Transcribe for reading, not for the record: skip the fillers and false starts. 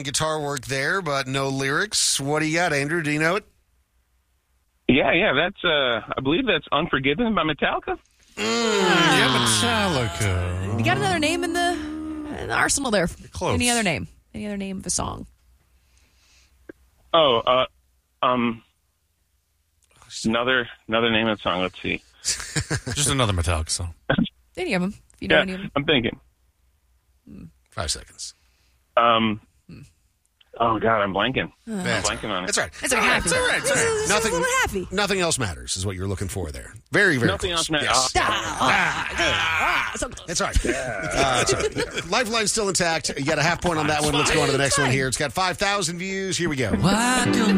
guitar work there, but no lyrics. What do you got, Andrew? Do you know it? Yeah. That's I believe that's "Unforgiven" by Metallica. Metallica. You got another name in the arsenal there? Close. Any other name? Any other name of a song? Oh, another name of the song. Let's see. Just another Metallica song. Any of them? If you know any of them. I'm thinking. 5 seconds. Oh God, I'm blanking. I'm That's blanking on it. That's right. That's all right. It's all right. It's all right. It's a little happy. Nothing else matters is what you're looking for there. Very, very Nothing close. else matters. Yes. That's right. That's right. Lifeline's still intact. You got a half point on that one. Let's go on to the next one here. It's got 5,000 views. Here we go. Why don't